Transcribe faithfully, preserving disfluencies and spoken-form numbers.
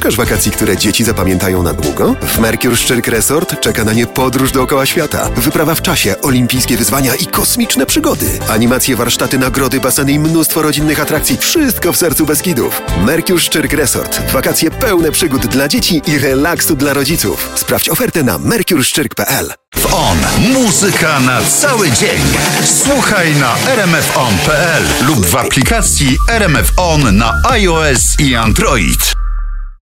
Szukasz wakacji, które dzieci zapamiętają na długo? W Mercure Szczyrk Resort czeka na nie podróż dookoła świata, wyprawa w czasie, olimpijskie wyzwania i kosmiczne przygody. Animacje, warsztaty, nagrody, baseny i mnóstwo rodzinnych atrakcji. Wszystko w sercu Beskidów. Mercure Szczyrk Resort. Wakacje pełne przygód dla dzieci i relaksu dla rodziców. Sprawdź ofertę na mercure szczyrk kropka p l. W On. Muzyka na cały dzień. Słuchaj na r m f on kropka p l lub w aplikacji R M F On na iOS i Android.